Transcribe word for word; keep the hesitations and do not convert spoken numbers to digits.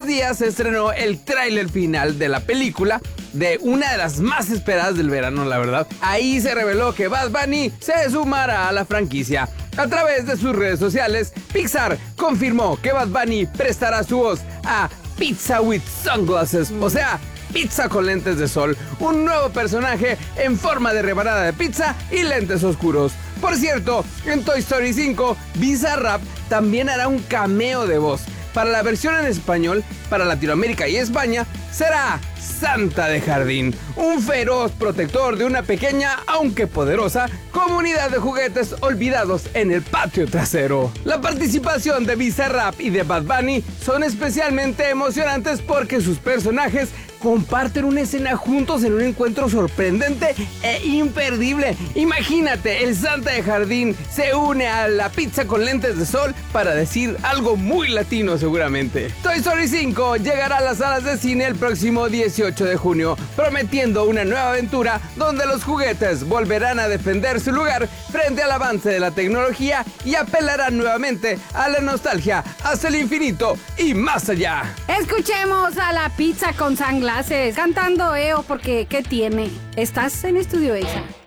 días se estrenó el tráiler final de la película, de una de las más esperadas del verano, la verdad. Ahí se reveló que Bad Bunny se sumará a la franquicia. A través de sus redes sociales, Pixar confirmó que Bad Bunny prestará su voz a Pizza with Sunglasses, o sea, pizza con lentes de sol, un nuevo personaje en forma de rebanada de pizza y lentes oscuros. Por cierto, en Toy Story cinco, Bizarrap también hará un cameo de voz. Para la versión en español, para Latinoamérica y España, será Santa de Jardín, un feroz protector de una pequeña, aunque poderosa, comunidad de juguetes olvidados en el patio trasero. La participación de Bizarrap y de Bad Bunny son especialmente emocionantes porque sus personajes comparten una escena juntos en un encuentro sorprendente e imperdible. Imagínate, el Santa de Jardín se une a la pizza con lentes de sol para decir algo muy latino seguramente. Toy Story cinco llegará a las salas de cine el próximo dieciocho de junio, prometiendo una nueva aventura donde los juguetes volverán a defender su lugar frente al avance de la tecnología y apelarán nuevamente a la nostalgia hasta el infinito y más allá. Escuchemos a la pizza con sunglasses cantando E O porque ¿qué tiene? Estás en Estudio Exa.